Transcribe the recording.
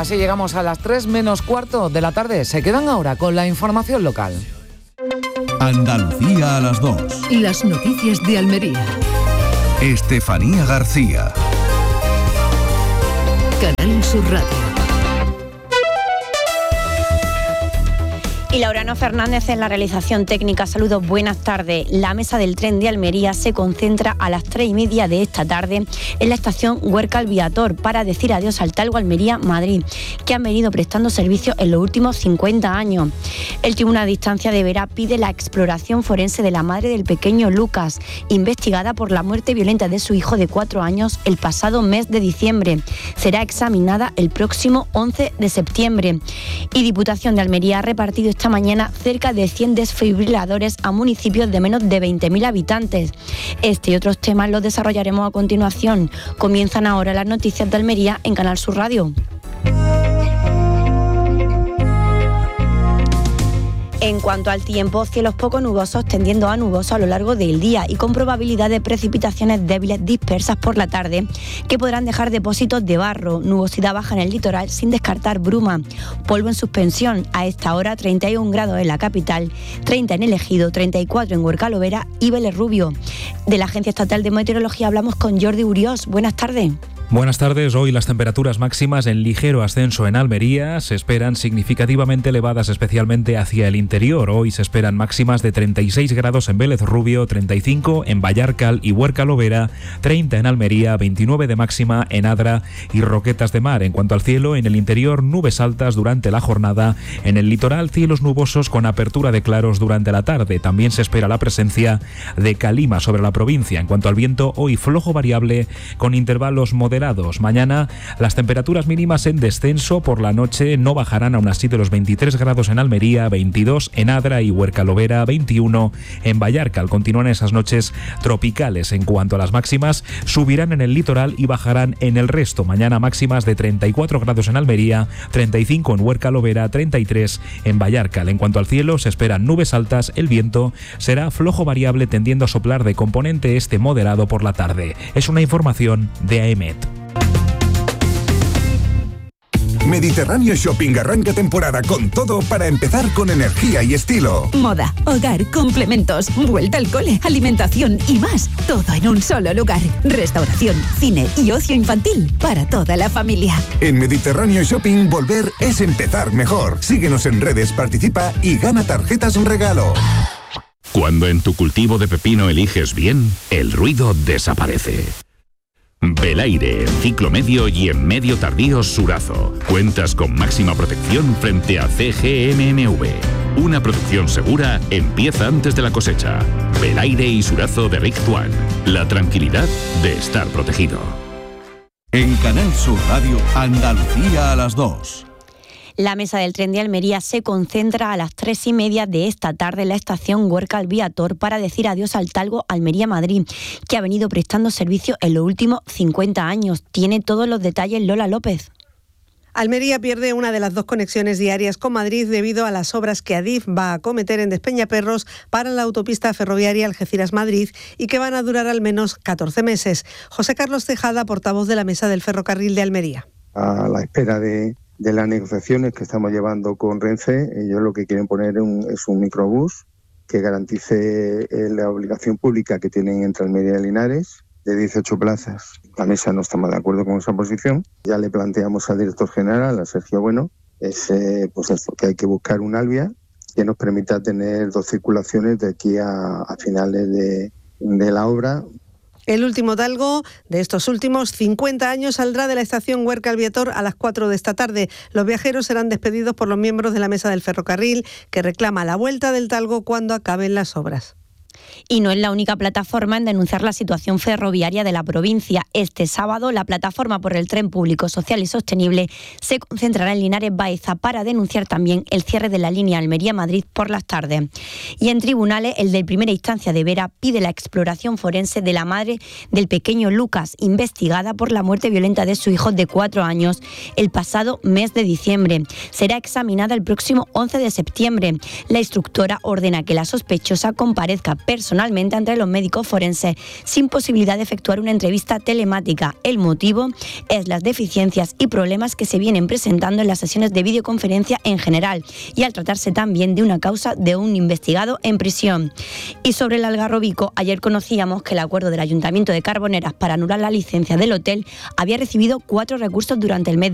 Así llegamos a las 3 menos cuarto de la tarde. Se quedan ahora con la información local. Andalucía a las 2. Las noticias de Almería. Estefanía García. Canal Sur Radio. Y Laureano Fernández en la realización técnica. Saludos, buenas tardes. La mesa del tren de Almería se concentra a las 3:30 de esta tarde en la estación Huércal Viator para decir adiós al Talgo Almería-Madrid, que han venido prestando servicio en los últimos 50 años. El Tribunal de Instancia de Vera pide la exploración forense de la madre del pequeño Lucas, investigada por la muerte violenta de su hijo de 4 años el pasado mes de diciembre. Será examinada el próximo 11 de septiembre. Y Diputación de Almería ha repartido esta mañana cerca de 100 desfibriladores a municipios de menos de 20.000 habitantes. Este y otros temas los desarrollaremos a continuación. Comienzan ahora las noticias de Almería en Canal Sur Radio. En cuanto al tiempo, cielos poco nubosos tendiendo a nubosos a lo largo del día y con probabilidad de precipitaciones débiles dispersas por la tarde que podrán dejar depósitos de barro, nubosidad baja en el litoral sin descartar bruma, polvo en suspensión. A esta hora 31 grados en la capital, 30 en el Ejido, 34 en Huércal Overa y Vélez Rubio. De la Agencia Estatal de Meteorología hablamos con Jordi Uriós. Buenas tardes. Buenas tardes. Hoy las temperaturas máximas en ligero ascenso en Almería se esperan significativamente elevadas, especialmente hacia el interior. Hoy se esperan máximas de 36 grados en Vélez Rubio, 35 en Vallarcal y Huércal Overa, 30 en Almería, 29 de máxima en Adra y Roquetas de Mar. En cuanto al cielo, en el interior nubes altas durante la jornada, en el litoral cielos nubosos con apertura de claros durante la tarde. También se espera la presencia de calima sobre la provincia. En cuanto al viento, hoy flojo variable con intervalos moderados. Mañana las temperaturas mínimas en descenso, por la noche no bajarán aún así de los 23 grados en Almería, 22 en Adra y Huércal Overa, 21 en Vallarcal. Continúan esas noches tropicales. En cuanto a las máximas, subirán en el litoral y bajarán en el resto. Mañana máximas de 34 grados en Almería, 35 en Huércal Overa, 33 en Vallarcal. En cuanto al cielo, se esperan nubes altas, el viento será flojo variable tendiendo a soplar de componente este moderado por la tarde. Es una información de AEMET. Mediterráneo Shopping arranca temporada con todo para empezar con energía y estilo. Moda, hogar, complementos, vuelta al cole, alimentación y más. Todo en un solo lugar. Restauración, cine y ocio infantil para toda la familia. En Mediterráneo Shopping volver es empezar mejor. Síguenos en redes, participa y gana tarjetas regalo. Cuando en tu cultivo de pepino eliges bien, el ruido desaparece. Belaire, en ciclo medio y en medio tardío Surazo. Cuentas con máxima protección frente a CGMNV. Una producción segura empieza antes de la cosecha. Belaire y Surazo de Rick Tuan. La tranquilidad de estar protegido. En Canal Sur Radio, Andalucía a las 2. La mesa del tren de Almería se concentra a las 3:30 de esta tarde en la estación Huércal Viator para decir adiós al Talgo Almería-Madrid, que ha venido prestando servicio en los últimos 50 años. Tiene todos los detalles Lola López. Almería pierde una de las 2 conexiones diarias con Madrid debido a las obras que Adif va a acometer en Despeñaperros para la autopista ferroviaria Algeciras-Madrid y que van a durar al menos 14 meses. José Carlos Tejada, portavoz de la Mesa del Ferrocarril de Almería. A la espera de las negociaciones que estamos llevando con Renfe, ellos lo que quieren poner es un microbús que garantice la obligación pública que tienen entre Almería y Linares de 18 plazas. La mesa no estamos de acuerdo con esa posición. Ya le planteamos al director general, a Sergio Bueno, que hay que buscar un Alvia que nos permita tener 2 circulaciones de aquí a finales de la obra. El último Talgo de estos últimos 50 años saldrá de la estación Huércal Viator a las 4 de esta tarde. Los viajeros serán despedidos por los miembros de la Mesa del Ferrocarril, que reclama la vuelta del Talgo cuando acaben las obras. Y no es la única plataforma en denunciar la situación ferroviaria de la provincia. Este sábado, la plataforma por el tren público, social y sostenible se concentrará en Linares Baeza para denunciar también el cierre de la línea Almería-Madrid por las tardes. Y en tribunales, el de primera instancia de Vera pide la exploración forense de la madre del pequeño Lucas, investigada por la muerte violenta de su hijo de 4 años el pasado mes de diciembre. Será examinada el próximo 11 de septiembre. La instructora ordena que la sospechosa comparezca personalmente ante los médicos forenses, sin posibilidad de efectuar una entrevista telemática. El motivo es las deficiencias y problemas que se vienen presentando en las sesiones de videoconferencia en general y al tratarse también de una causa de un investigado en prisión. Y sobre el Algarrobico, ayer conocíamos que el acuerdo del Ayuntamiento de Carboneras para anular la licencia del hotel había recibido 4 recursos durante el mes